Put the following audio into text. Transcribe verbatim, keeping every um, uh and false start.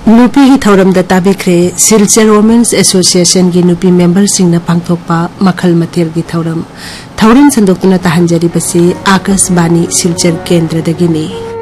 नुपी की थौरम दा ताबिख्रे Silchar women's association की नुपी मेंबर सिंह पांगथोकपा मखल मथेल की थौरम थौरम संदोक्तुना ताहंजरी बसी आकाशवाणी सिलचर केंद्र दगिनी।